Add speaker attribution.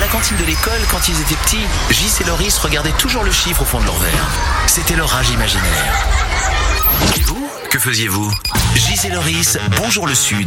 Speaker 1: la cantine de l'école, quand ils étaient petits, Gis et Loris regardaient toujours le chiffre au fond de leur verre. C'était leur âge imaginaire. Et vous, que faisiez-vous? Gis et Loris, bonjour le Sud.